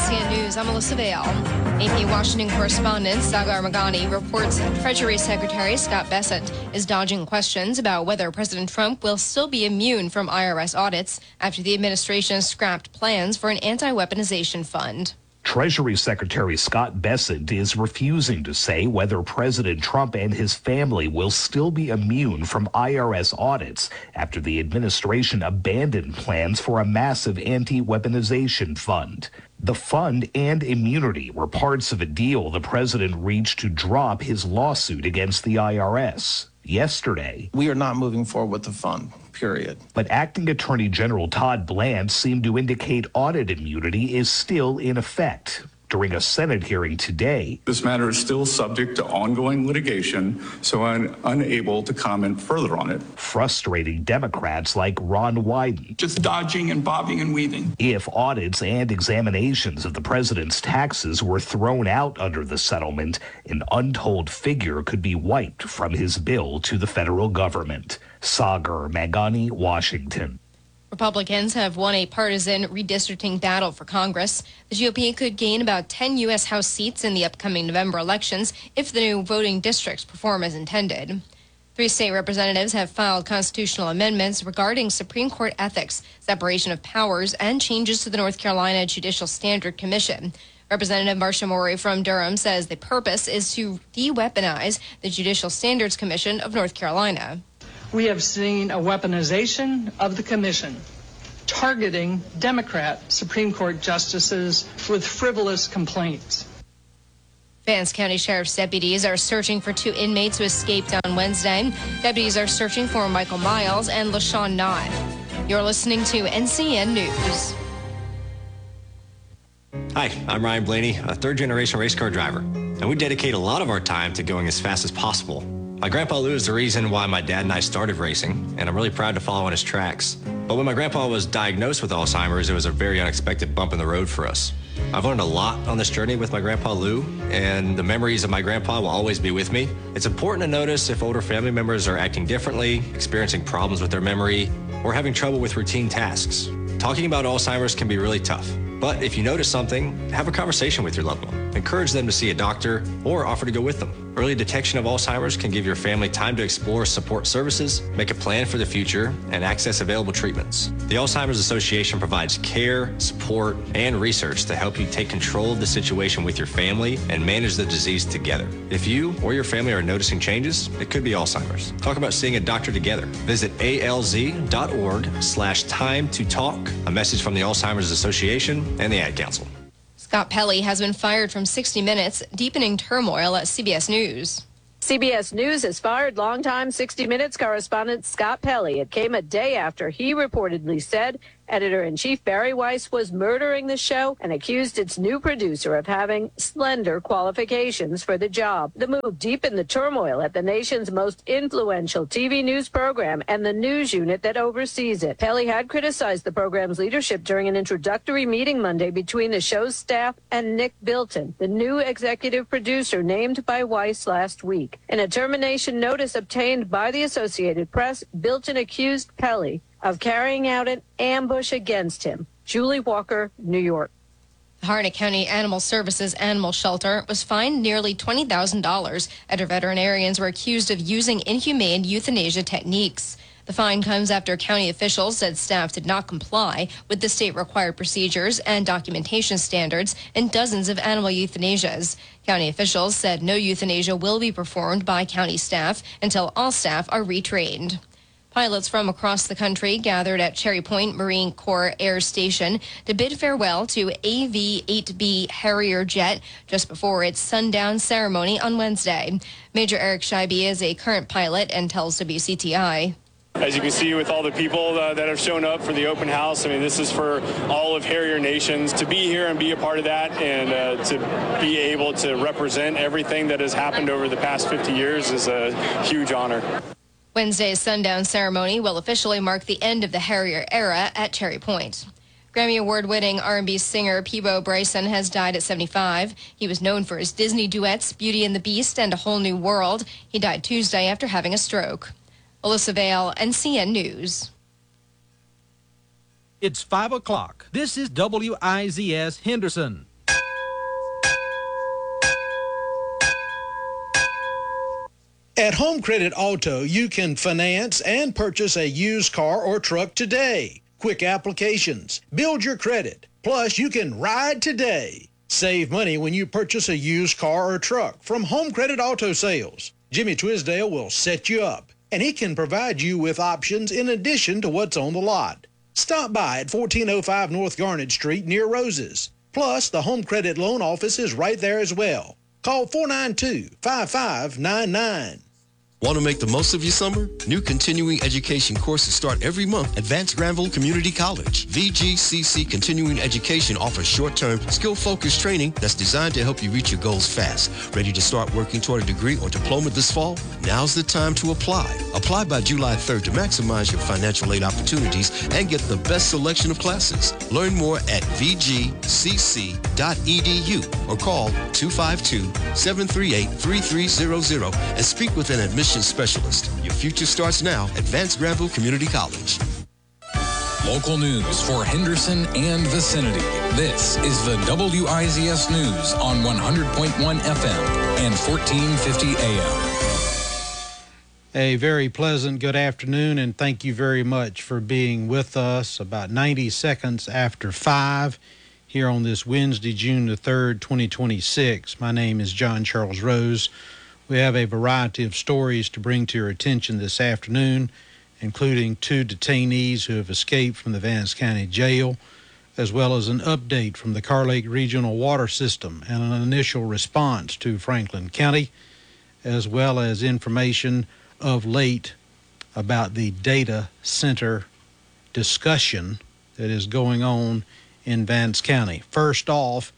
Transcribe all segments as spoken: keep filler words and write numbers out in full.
C N News, I'm Alyssa Vale. A P Washington correspondent Sagar Meghani reports Treasury Secretary Scott Bessent is dodging questions about whether President Trump will still be immune from I R S audits after the administration scrapped plans for an anti-weaponization fund. Treasury Secretary Scott Bessent is refusing to say whether President Trump and his family will still be immune from I R S audits after the administration abandoned plans for a massive anti-weaponization fund. The fund and immunity were parts of a deal the president reached to drop his lawsuit against the I R S. Yesterday, we are not moving forward with the fund, period. But Acting Attorney General Todd Bland seemed to indicate audit immunity is still in effect. During a Senate hearing today, this matter is still subject to ongoing litigation, so I'm unable to comment further on it. Frustrating Democrats like Ron Wyden. Just dodging and bobbing and weaving. If audits and examinations of the president's taxes were thrown out under the settlement, an untold figure could be wiped from his bill to the federal government. Sagar Meghani, Washington. Republicans have won a partisan redistricting battle for Congress. The G O P could gain about ten U S House seats in the upcoming November elections if the new voting districts perform as intended. Three state representatives have filed constitutional amendments regarding Supreme Court ethics, separation of powers, and changes to the North Carolina Judicial Standard Commission. Representative Marcia Morey from Durham says the purpose is to de-weaponize the Judicial Standards Commission of North Carolina. We have seen a weaponization of the commission, targeting Democrat Supreme Court justices with frivolous complaints. Vance County Sheriff's deputies are searching for two inmates who escaped on Wednesday. Deputies are searching for Michael Miles and LaShawn Knott. You're listening to N C N News. Hi, I'm Ryan Blaney, a third-generation race car driver, and we dedicate a lot of our time to going as fast as possible. My grandpa Lou is the reason why my dad and I started racing, and I'm really proud to follow in his tracks. But when my grandpa was diagnosed with Alzheimer's, it was a very unexpected bump in the road for us. I've learned a lot on this journey with my grandpa Lou, and the memories of my grandpa will always be with me. It's important to notice if older family members are acting differently, experiencing problems with their memory, or having trouble with routine tasks. Talking about Alzheimer's can be really tough. But if you notice something, have a conversation with your loved one. Encourage them to see a doctor or offer to go with them. Early detection of Alzheimer's can give your family time to explore support services, make a plan for the future, and access available treatments. The Alzheimer's Association provides care, support, and research to help you take control of the situation with your family and manage the disease together. If you or your family are noticing changes, it could be Alzheimer's. Talk about seeing a doctor together. Visit alz.org slash time to talk. A message from the Alzheimer's Association and the Ad Council. Scott Pelley has been fired from sixty minutes, deepening turmoil at C B S News. C B S News has fired longtime sixty minutes correspondent Scott Pelley. It came a day after he reportedly said editor-in-chief Barry Weiss was murdering the show and accused its new producer of having slender qualifications for the job. The move deepened the turmoil at the nation's most influential T V news program and the news unit that oversees it. Pelley had criticized the program's leadership during an introductory meeting Monday between the show's staff and Nick Bilton, the new executive producer named by Weiss last week. In a termination notice obtained by the Associated Press, Bilton accused Pelley of carrying out an ambush against him. Julie Walker, New York. The Harnett County Animal Services Animal Shelter was fined nearly twenty thousand dollars after veterinarians were accused of using inhumane euthanasia techniques. The fine comes after county officials said staff did not comply with the state-required procedures and documentation standards in dozens of animal euthanasias. County officials said no euthanasia will be performed by county staff until all staff are retrained. Pilots from across the country gathered at Cherry Point Marine Corps Air Station to bid farewell to A V eight B Harrier jet just before its sundown ceremony on Wednesday. Major Eric Scheibe is a current pilot and tells W C T I. As you can see with all the people uh, that have shown up for the open house, I mean, this is for all of Harrier Nations. To be here and be a part of that and uh, to be able to represent everything that has happened over the past fifty years is a huge honor. Wednesday's sundown ceremony will officially mark the end of the Harrier era at Cherry Point. Grammy Award-winning R and B singer Peabo Bryson has died at seventy-five. He was known for his Disney duets, Beauty and the Beast and A Whole New World. He died Tuesday after having a stroke. Alyssa Vale, N C N News. It's five o'clock. This is W I Z S Henderson. At Home Credit Auto, you can finance and purchase a used car or truck today. Quick applications, build your credit, plus you can ride today. Save money when you purchase a used car or truck from Home Credit Auto Sales. Jimmy Twisdale will set you up, and he can provide you with options in addition to what's on the lot. Stop by at fourteen oh five North Garnet Street near Roses. Plus, the Home Credit Loan Office is right there as well. Call four nine two, five five nine nine. Want to make the most of your summer? New continuing education courses start every month at Vance Granville Community College. V G C C Continuing Education offers short-term, skill-focused training that's designed to help you reach your goals fast. Ready to start working toward a degree or diploma this fall? Now's the time to apply. Apply by July third to maximize your financial aid opportunities and get the best selection of classes. Learn more at v g c c dot e d u or call two five two, seven three eight, three three zero zero and speak with an admission specialist. Your future starts now at Vance Granville Community College. Local news for Henderson and vicinity. This is the W I Z S News on one hundred point one F M and fourteen fifty A M. A very pleasant good afternoon, and thank you very much for being with us about ninety seconds after five here on this Wednesday, June the third, twenty twenty-six. My name is John Charles Rose. We have a variety of stories to bring to your attention this afternoon, including two detainees who have escaped from the Vance County Jail, as well as an update from the Car Lake Regional Water System and an initial response to Franklin County, as well as information of late about the data center discussion that is going on in Vance County. First off,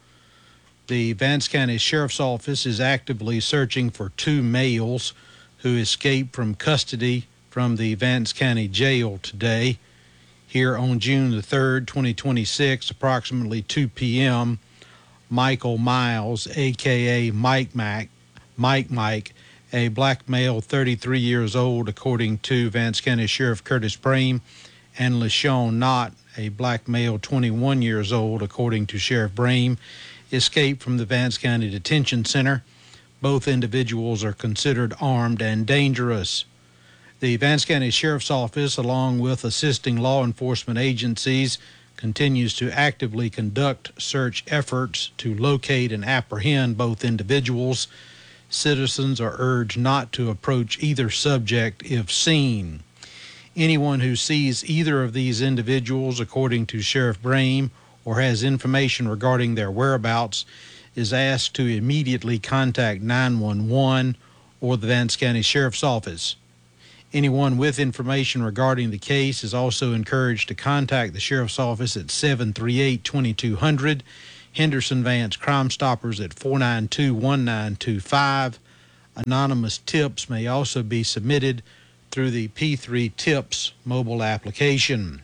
the Vance County Sheriff's Office is actively searching for two males who escaped from custody from the Vance County Jail today. Here on June the third, twenty twenty-six, approximately two p.m., Michael Miles, a k a. Mike Mac, Mike Mike, a black male, thirty-three years old, according to Vance County Sheriff Curtis Brame, and LaShawn Knott, a black male, twenty-one years old, according to Sheriff Brame, escaped from the Vance County Detention Center. Both individuals are considered armed and dangerous. The Vance County Sheriff's Office, along with assisting law enforcement agencies, continues to actively conduct search efforts to locate and apprehend both individuals. Citizens are urged not to approach either subject if seen. Anyone who sees either of these individuals, according to Sheriff Brame, or has information regarding their whereabouts, is asked to immediately contact nine one one or the Vance County Sheriff's Office. Anyone with information regarding the case is also encouraged to contact the Sheriff's Office at seven three eight, two two zero zero, Henderson Vance Crime Stoppers at four nine two, one nine two five. Anonymous tips may also be submitted through the P three Tips mobile application.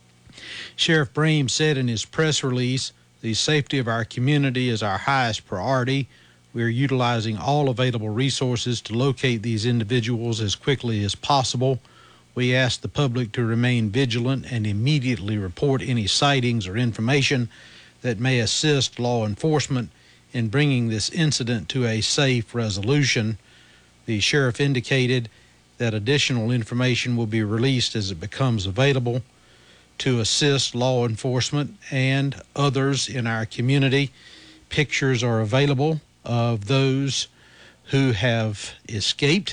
Sheriff Brame said in his press release, "The safety of our community is our highest priority. We are utilizing all available resources to locate these individuals as quickly as possible. We ask the public to remain vigilant and immediately report any sightings or information that may assist law enforcement in bringing this incident to a safe resolution." The sheriff indicated that additional information will be released as it becomes available. To assist law enforcement and others in our community, pictures are available of those who have escaped,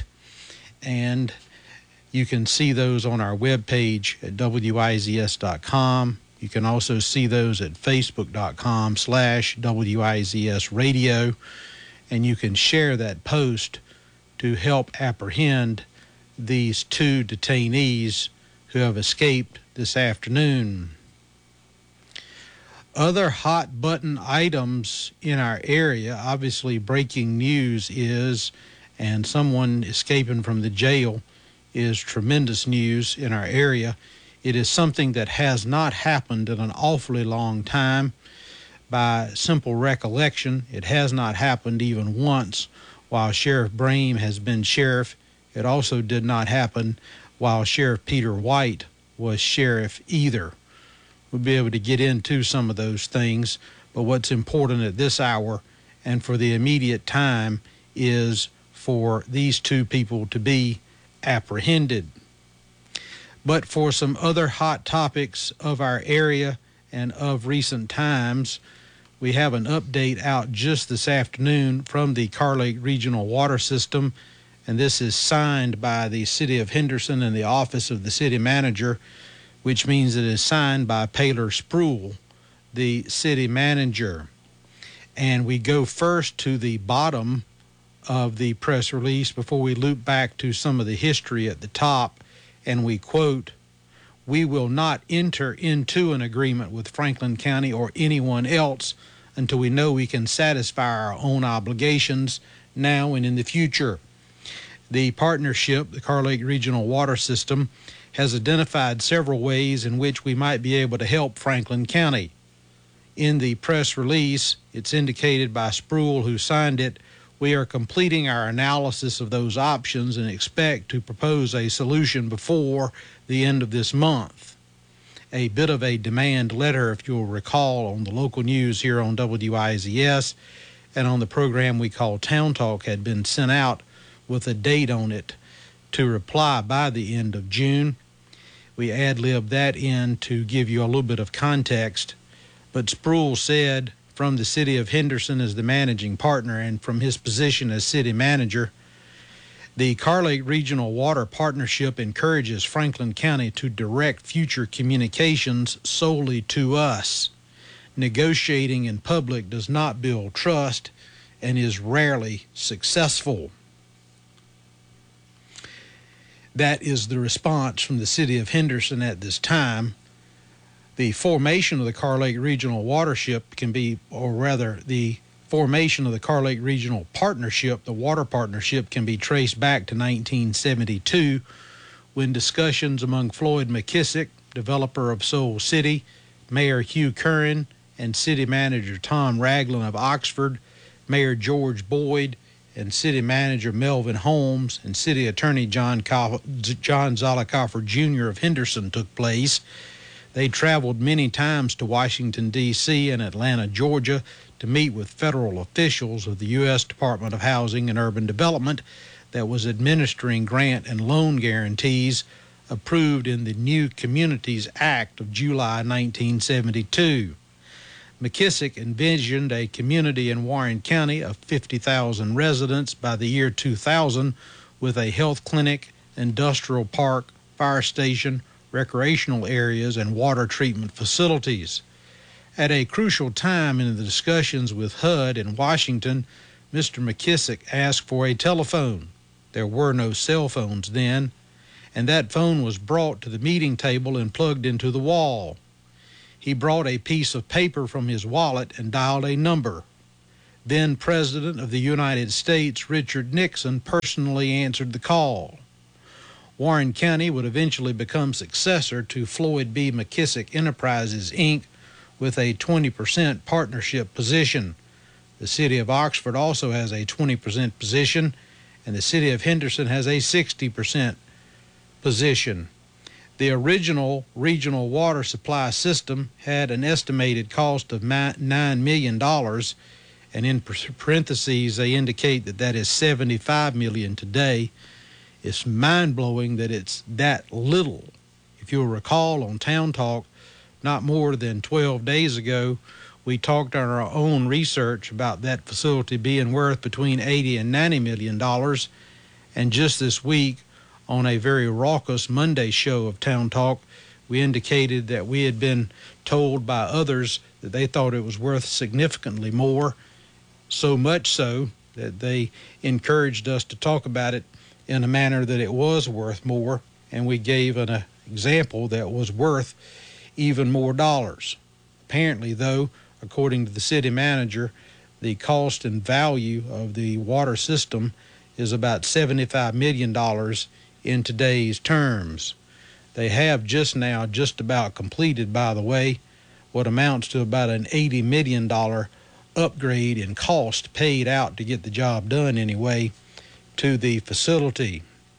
and you can see those on our webpage at W I Z S dot com. You can also see those at Facebook dot com slash W I Z S radio, and you can share that post to help apprehend these two detainees who have escaped this afternoon. Other hot button items in our area, obviously breaking news is, and someone escaping from the jail is tremendous news in our area. It is something that has not happened in an awfully long time. By simple recollection, it has not happened even once while Sheriff Brame has been sheriff. It also did not happen while Sheriff Peter White was sheriff either. We'll be able to get into some of those things, but what's important at this hour and for the immediate time is for these two people to be apprehended. But for some other hot topics of our area and of recent times, we have an update out just this afternoon from the Carr Lake Regional Water System, and this is signed by the City of Henderson and the Office of the City Manager, which means it is signed by Paler Spruill, the City Manager. And we go first to the bottom of the press release before we loop back to some of the history at the top, and we quote, "We will not enter into an agreement with Franklin County or anyone else until we know we can satisfy our own obligations now and in the future." The partnership, the Carr Lake Regional Water System, has identified several ways in which we might be able to help Franklin County. In the press release, it's indicated by Spruill, who signed it, "We are completing our analysis of those options and expect to propose a solution before the end of this month." A bit of a demand letter, if you'll recall, on the local news here on W I Z S and on the program we call Town Talk had been sent out with a date on it to reply by the end of June. We ad-libbed that in to give you a little bit of context, but Spruill said, from the City of Henderson as the managing partner and from his position as city manager, the Carr Lake Regional Water Partnership encourages Franklin County to direct future communications solely to us. Negotiating in public does not build trust and is rarely successful. That is the response from the City of Henderson at this time. The formation of the Carr Lake Regional Watership can be, or rather, the formation of the Carr Lake Regional Partnership, the water partnership, can be traced back to nineteen seventy-two, when discussions among Floyd McKissick, developer of Soul City, Mayor Hugh Curran, and City Manager Tom Ragland of Oxford, Mayor George Boyd, and City Manager Melvin Holmes, and City Attorney John, Co- John Zollicoffer Junior of Henderson took place. They traveled many times to Washington, D C and Atlanta, Georgia, to meet with federal officials of the U S Department of Housing and Urban Development that was administering grant and loan guarantees approved in the New Communities Act of July nineteen seventy-two. McKissick envisioned a community in Warren County of fifty thousand residents by the year two thousand with a health clinic, industrial park, fire station, recreational areas, and water treatment facilities. At a crucial time in the discussions with H U D in Washington, Mister McKissick asked for a telephone. There were no cell phones then, and that phone was brought to the meeting table and plugged into the wall. He brought a piece of paper from his wallet and dialed a number. Then President of the United States, Richard Nixon, personally answered the call. Warren County would eventually become successor to Floyd B. McKissick Enterprises, Incorporated, with a twenty percent partnership position. The City of Oxford also has a twenty percent position, and the City of Henderson has a sixty percent position. The original regional water supply system had an estimated cost of nine million dollars, and in parentheses they indicate that that is seventy-five million dollars today. It's mind-blowing that it's that little. If you'll recall on Town Talk, not more than twelve days ago, we talked on our own research about that facility being worth between eighty and ninety million dollars. And just this week, on a very raucous Monday show of Town Talk, we indicated that we had been told by others that they thought it was worth significantly more, so much so that they encouraged us to talk about it in a manner that it was worth more, and we gave an uh, example that was worth even more dollars. Apparently, though, according to the city manager, the cost and value of the water system is about seventy-five million dollars in today's terms. They have just now just about completed, by the way, what amounts to about an eighty million dollars upgrade in cost paid out to get the job done anyway to the facility.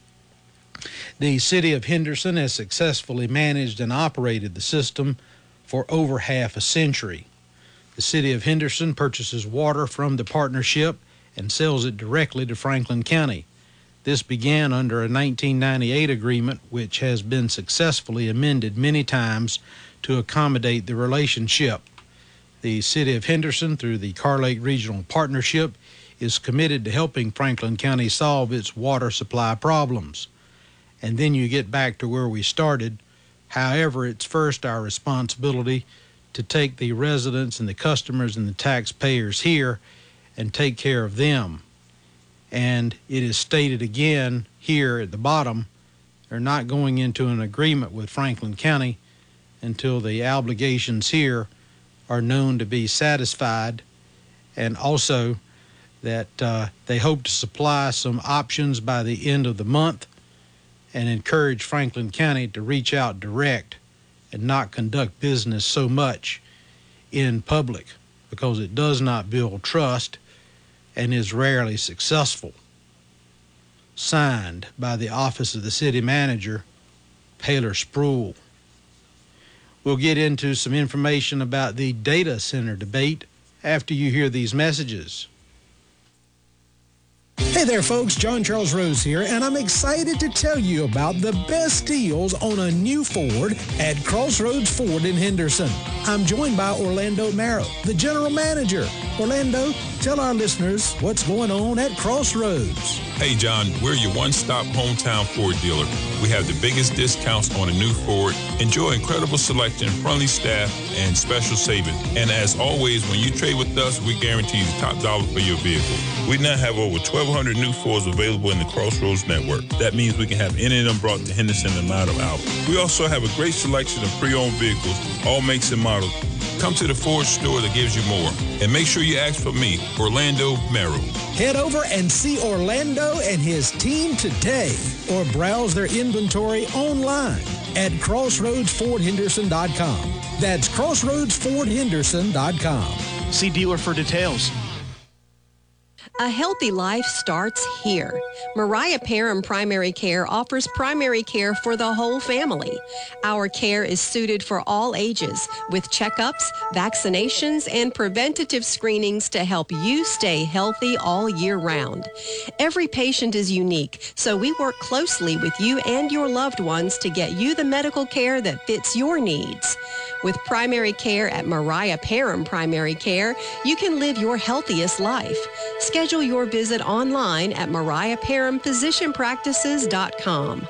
The City of Henderson has successfully managed and operated the system for over half a century. The City of Henderson purchases water from the partnership and sells it directly to Franklin County. This began under a nineteen ninety-eight agreement, which has been successfully amended many times to accommodate the relationship. The City of Henderson, through the Car Lake Regional Partnership, is committed to helping Franklin County solve its water supply problems. And then you get back to where we started. However, it's first our responsibility to take the residents and the customers and the taxpayers here and take care of them. And it is stated again here at the bottom, they're not going into an agreement with Franklin County until the obligations here are known to be satisfied, and also that uh, they hope to supply some options by the end of the month and encourage Franklin County to reach out direct and not conduct business so much in public, because it does not build trust and is rarely successful. Signed by the Office of the City Manager, Paler Spruill. We'll get into some information about the data center debate after you hear these messages. Hey there, folks. John Charles Rose here, and I'm excited to tell you about the best deals on a new Ford at Crossroads Ford in Henderson. I'm joined by Orlando Marrow, the general manager. Orlando, tell our listeners what's going on at Crossroads. Hey, John, we're your one-stop hometown Ford dealer. We have the biggest discounts on a new Ford. Enjoy incredible selection, friendly staff, and special savings. And as always, when you trade with us, we guarantee the top dollar for your vehicle. We now have over twelve hundred new Fords available in the Crossroads network. That means we can have any of them brought to Henderson in a matter of hours. We also have a great selection of pre-owned vehicles, all makes and models. Come to the Ford store that gives you more. And make sure you ask for me, Orlando Marrow. Head over and see Orlando and his team today, or browse their inventory online at crossroads ford henderson dot com. That's crossroads ford henderson dot com. See dealer for details. A healthy life starts here. Mariah Parham Primary Care offers primary care for the whole family. Our care is suited for all ages, with checkups, vaccinations, and preventative screenings to help you stay healthy all year round. Every patient is unique, so we work closely with you and your loved ones to get you the medical care that fits your needs. With primary care at Mariah Parham Primary Care, you can live your healthiest life. Schedule your visit online at mariah parham physician practices dot com.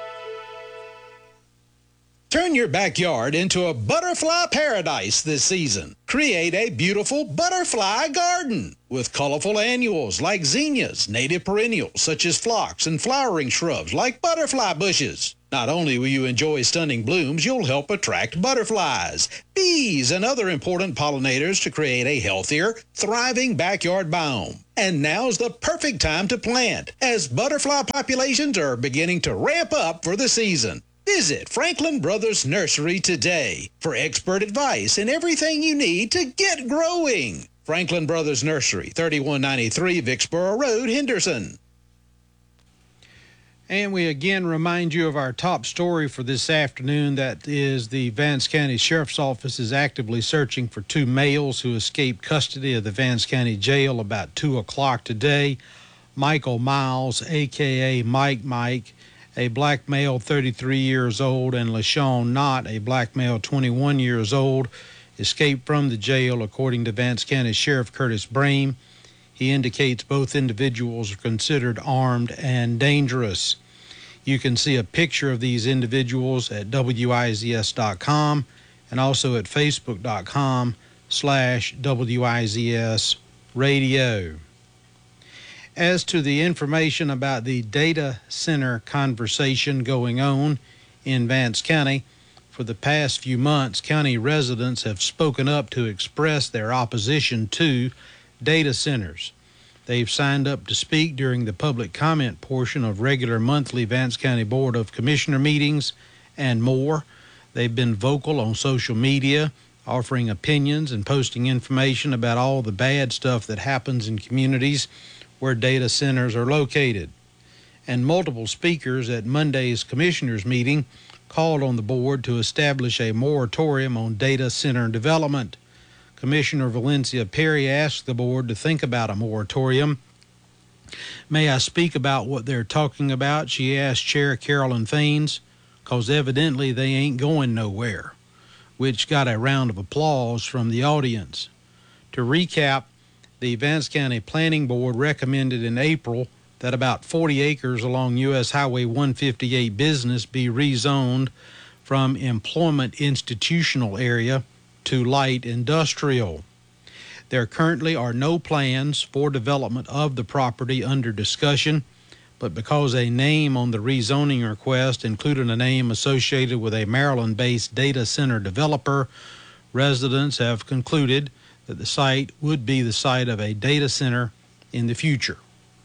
Turn your backyard into a butterfly paradise this season. Create a beautiful butterfly garden with colorful annuals like zinnias, native perennials such as phlox, and flowering shrubs like butterfly bushes. Not only will you enjoy stunning blooms, you'll help attract butterflies, bees, and other important pollinators to create a healthier, thriving backyard biome. And now's the perfect time to plant, as butterfly populations are beginning to ramp up for the season. Visit Franklin Brothers Nursery today for expert advice and everything you need to get growing. Franklin Brothers Nursery, thirty-one ninety-three Vicksboro Road, Henderson. And we again remind you of our top story for this afternoon. That is, the Vance County Sheriff's Office is actively searching for two males who escaped custody of the Vance County Jail about two o'clock today. Michael Miles, a k a. Mike Mike, a black male thirty-three years old, and LaShawn Knott, a black male twenty-one years old, escaped from the jail, according to Vance County Sheriff Curtis Brame. He indicates both individuals are considered armed and dangerous. You can see a picture of these individuals at W I Z S dot com and also at Facebook dot com slash W I Z S radio. As to the information about the data center conversation going on in Vance County, for the past few months, county residents have spoken up to express their opposition to data centers. They've signed up to speak during the public comment portion of regular monthly Vance County Board of Commissioner meetings and more. They've been vocal on social media, offering opinions and posting information about all the bad stuff that happens in communities where data centers are located. And multiple speakers at Monday's commissioners meeting called on the board to establish a moratorium on data center development. Commissioner Valencia Perry asked the board to think about a moratorium May I speak about what they're talking about? She asked Chair Carolyn Faines, because evidently they ain't going nowhere, which got a round of applause from the audience. To recap, the Vance County Planning Board recommended in April that about forty acres along U S Highway one fifty-eight Business be rezoned from employment institutional area to light industrial. There currently are no plans for development of the property under discussion, but because a name on the rezoning request included a name associated with a Maryland-based data center developer, residents have concluded that the site would be the site of a data center in the future.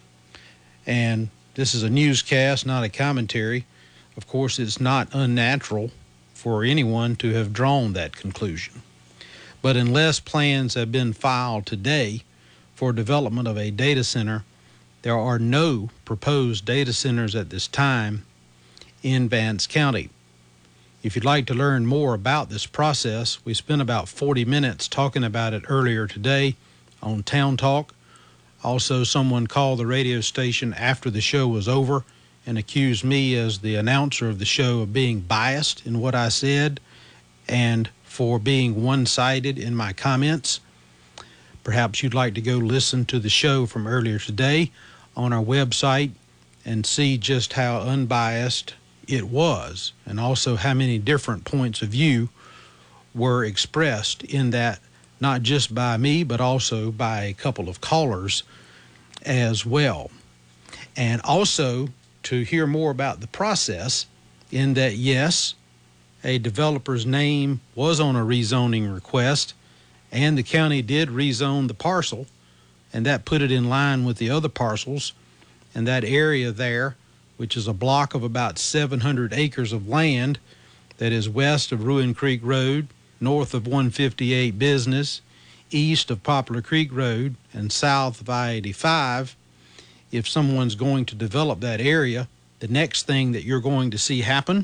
And this is a newscast, not a commentary. Of course, it's not unnatural for anyone to have drawn that conclusion. But unless plans have been filed today for development of a data center, there are no proposed data centers at this time in Vance County. If you'd like to learn more about this process, we spent about forty minutes talking about it earlier today on Town Talk. Also, someone called the radio station after the show was over and accused me as the announcer of the show of being biased in what I said and for being one-sided in my comments. Perhaps you'd like to go listen to the show from earlier today on our website and see just how unbiased it was, and also how many different points of view were expressed in that, not just by me, but also by a couple of callers as well. And also to hear more about the process, in that, yes, a developer's name was on a rezoning request, and the county did rezone the parcel, and that put it in line with the other parcels. And that area there, which is a block of about seven hundred acres of land that is west of Ruin Creek Road, north of one fifty-eight Business, east of Poplar Creek Road, and south of I eighty-five, if someone's going to develop that area, the next thing that you're going to see happen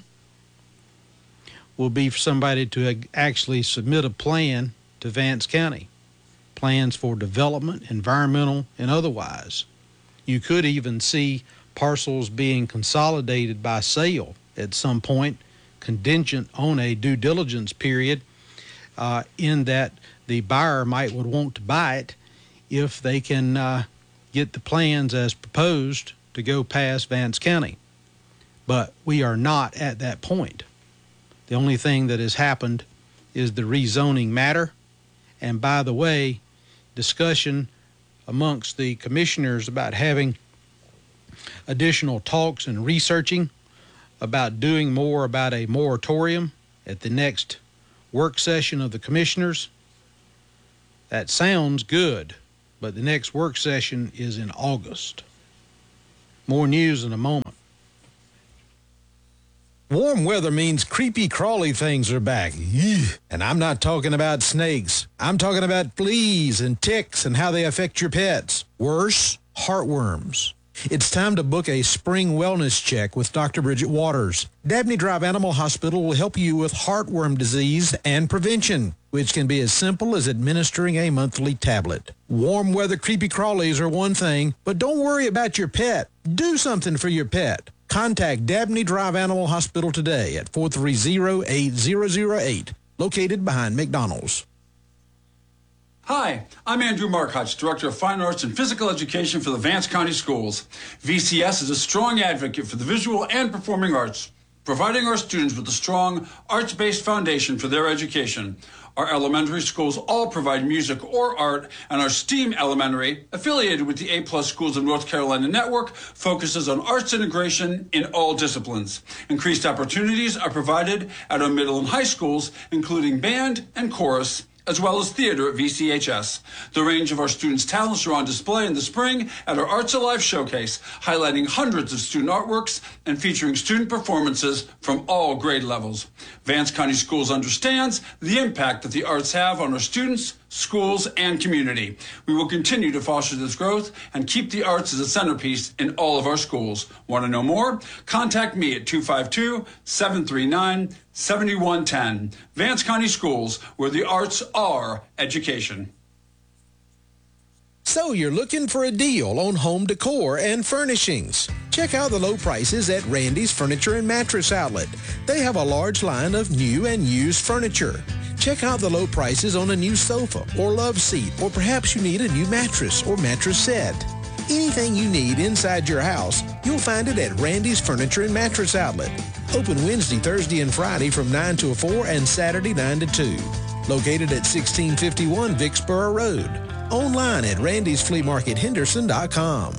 will be for somebody to actually submit a plan to Vance County, plans for development, environmental, and otherwise. You could even see parcels being consolidated by sale at some point, contingent on a due diligence period, uh, in that the buyer might would want to buy it if they can uh, get the plans as proposed to go past Vance County. But we are not at that point. The only thing that has happened is the rezoning matter. And by the way, discussion amongst the commissioners about having additional talks and researching about doing more about a moratorium at the next work session of the commissioners. That sounds good, but the next work session is in August. More news in a moment. Warm weather means creepy, crawly things are back. Eugh. And I'm not talking about snakes. I'm talking about fleas and ticks and how they affect your pets. Worse, heartworms. It's time to book a spring wellness check with Doctor Bridget Waters. Dabney Drive Animal Hospital will help you with heartworm disease and prevention, which can be as simple as administering a monthly tablet. Warm weather creepy crawlies are one thing, but don't worry about your pet. Do something for your pet. Contact Dabney Drive Animal Hospital today at four three zero, eight zero zero eight, located behind McDonald's. Hi, I'm Andrew Markotch, Director of Fine Arts and Physical Education for the Vance County Schools. V C S is a strong advocate for the visual and performing arts, providing our students with a strong arts-based foundation for their education. Our elementary schools all provide music or art, and our STEAM Elementary, affiliated with the A-plus Schools of North Carolina Network, focuses on arts integration in all disciplines. Increased opportunities are provided at our middle and high schools, including band and chorus, as well as theater at V C H S. The range of our students' talents are on display in the spring at our Arts Alive showcase, highlighting hundreds of student artworks and featuring student performances from all grade levels. Vance County Schools understands the impact that the arts have on our students, schools, and community. We will continue to foster this growth and keep the arts as a centerpiece in all of our schools. Want to know more? Contact me at two five two, seven three nine, seven one one zero. Vance County Schools, where the arts are education. So you're looking for a deal on home decor and furnishings. Check out the low prices at Randy's Furniture and Mattress Outlet. They have a large line of new and used furniture. Check out the low prices on a new sofa or love seat, or perhaps you need a new mattress or mattress set. Anything you need inside your house, you'll find it at Randy's Furniture and Mattress Outlet. Open Wednesday, Thursday, and Friday from nine to four and Saturday nine to two. Located at sixteen fifty-one Vicksboro Road. Online at randys flea market henderson dot com.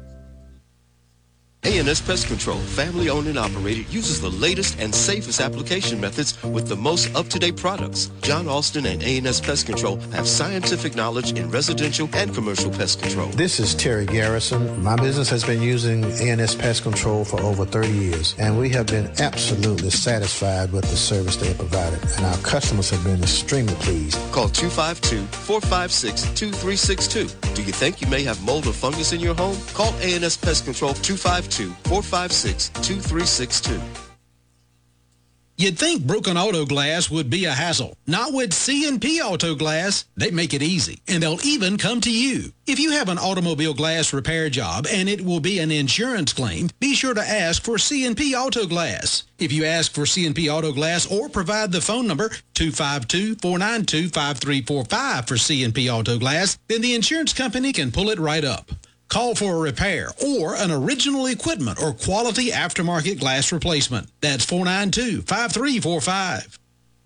A N S Pest Control, family owned and operated, uses the latest and safest application methods with the most up-to-date products. John Alston and A N S Pest Control have scientific knowledge in residential and commercial pest control. This is Terry Garrison. My business has been using A N S Pest Control for over thirty years, and we have been absolutely satisfied with the service they have provided, and our customers have been extremely pleased. Call two five two, four five six, two three six two. Do you think you may have mold or fungus in your home? Call A N S Pest Control two five two, four five six, two three six two. You'd think broken auto glass would be a hassle. Not with C and P Auto Glass. They make it easy, and they'll even come to you. If you have an automobile glass repair job and it will be an insurance claim, be sure to ask for C and P Auto Glass. If you ask for C and P Auto Glass or provide the phone number two five two, four nine two, five three four five for C and P Auto Glass, then the insurance company can pull it right up. Call for a repair or an original equipment or quality aftermarket glass replacement. That's four nine two, five three four five.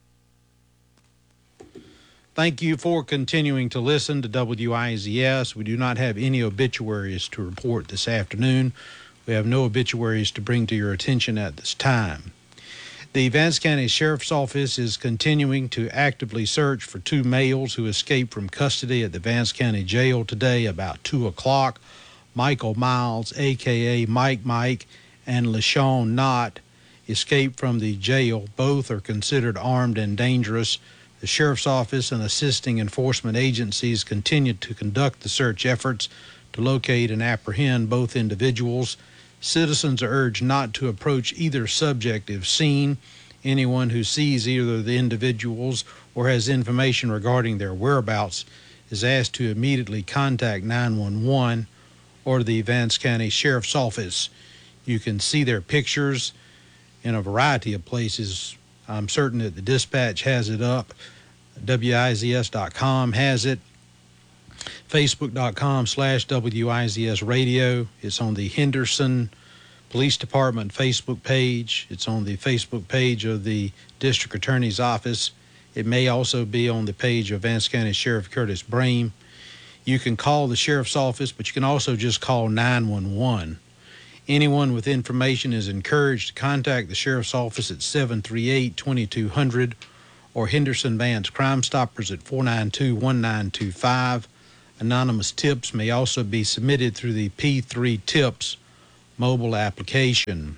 Thank you for continuing to listen to W I Z S. We do not have any obituaries to report this afternoon. We have no obituaries to bring to your attention at this time. The Vance County Sheriff's Office is continuing to actively search for two males who escaped from custody at the Vance County Jail today about two o'clock. Michael Miles, a k a. Mike Mike, and LaShawn Knott escaped from the jail. Both are considered armed and dangerous. The Sheriff's Office and assisting enforcement agencies continue to conduct the search efforts to locate and apprehend both individuals. Citizens are urged not to approach either subject if seen. Anyone who sees either of the individuals or has information regarding their whereabouts is asked to immediately contact nine one one or the Vance County Sheriff's Office. You can see their pictures in a variety of places. I'm certain that the Dispatch has it up. W I Z S dot com has it. Facebook dot com slash W I Z S radio. It's on the Henderson Police Department Facebook page. It's on the Facebook page of the District Attorney's Office. It may also be on the page of Vance County Sheriff Curtis Brame. You can call the Sheriff's Office, but you can also just call nine one one. Anyone with information is encouraged to contact the Sheriff's Office at seven three eight, two two zero zero or Henderson Vance Crime Stoppers at four nine two, one nine two five. Anonymous tips may also be submitted through the P three Tips mobile application.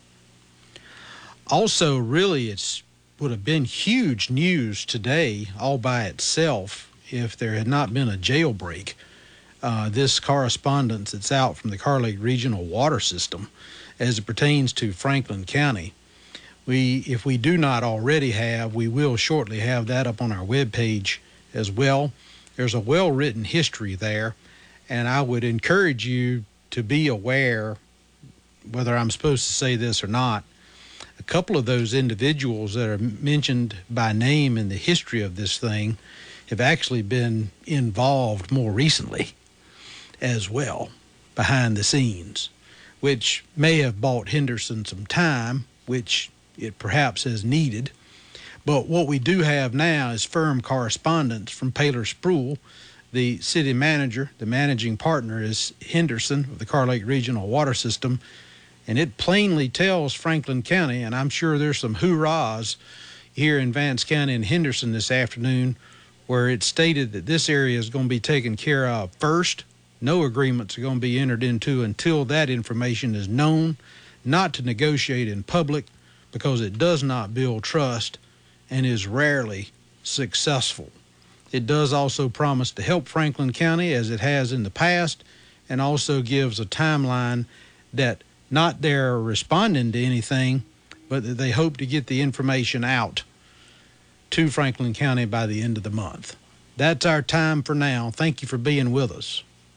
Also, really, it would have been huge news today all by itself if there had not been a jailbreak. Uh, this correspondence that's out from the Carr Lake Regional Water System as it pertains to Franklin County. We, if we do not already have, we will shortly have that up on our webpage as well. There's a well-written history there, and I would encourage you to be aware, whether I'm supposed to say this or not, a couple of those individuals that are mentioned by name in the history of this thing have actually been involved more recently as well, behind the scenes, which may have bought Henderson some time, which it perhaps has needed. But what we do have now is firm correspondence from Paler Spruill, the city manager. The managing partner is Henderson of the Carr Lake Regional Water System, and it plainly tells Franklin County, and I'm sure there's some hoorahs here in Vance County and Henderson this afternoon, where it's stated that this area is going to be taken care of first. No agreements are going to be entered into until that information is known, not to negotiate in public because it does not build trust and is rarely successful. It does also promise to help Franklin County as it has in the past, and also gives a timeline that not they're responding to anything, but that they hope to get the information out to Franklin County by the end of the month. That's our time for now. Thank you for being with us.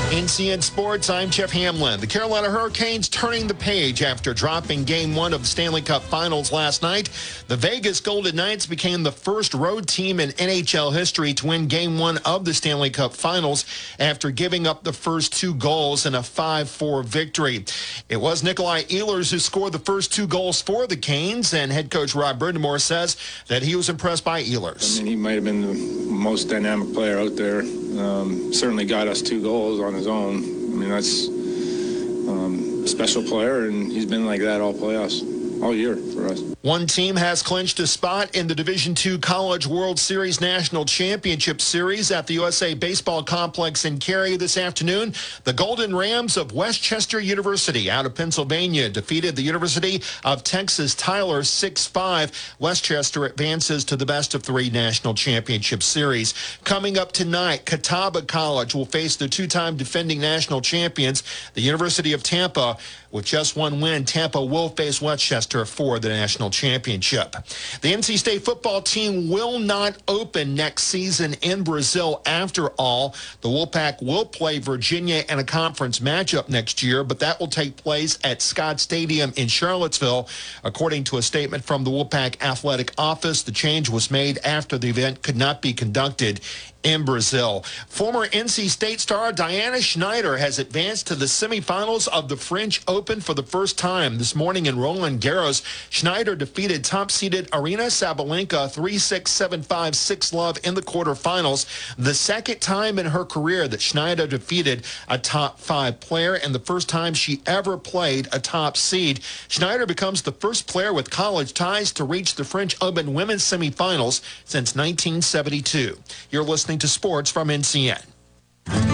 N C N Sports, I'm Jeff Hamlin. The Carolina Hurricanes turning the page after dropping Game one of the Stanley Cup Finals last night. The Vegas Golden Knights became the first road team in N H L history to win Game one of the Stanley Cup Finals after giving up the first two goals in a five four victory. It was Nikolai Ehlers who scored the first two goals for the Canes, and head coach Rod Brind'Amour says that he was impressed by Ehlers. I mean, he might have been the most dynamic player out there. Um, certainly got us two goals on his own. I mean, that's um, a special player, and he's been like that all playoffs, all year for us. One team has clinched a spot in the Division two College World Series National Championship Series at the U S A Baseball Complex in Cary this afternoon. The Golden Rams of West Chester University out of Pennsylvania defeated the University of Texas Tyler six five. West Chester advances to the best of three National Championship Series. Coming up tonight, Catawba College will face the two-time defending national champions, the University of Tampa. With just one win, Tampa will face West Chester for the national championship. The N C State football team will not open next season in Brazil after all. The Wolfpack will play Virginia in a conference matchup next year, but that will take place at Scott Stadium in Charlottesville. According to a statement from the Wolfpack Athletic Office, the change was made after the event could not be conducted in Brazil. Former N C State star Diana Schneider has advanced to the semifinals of the French Open for the first time. This morning in Roland Garros, Schneider defeated top-seeded Aryna Sabalenka three six, seven five, six love in the quarterfinals. The second time in her career that Schneider defeated a top five player and the first time she ever played a top seed. Schneider becomes the first player with college ties to reach the French Open women's semifinals since nineteen seventy-two. You're listening to sports from N C N.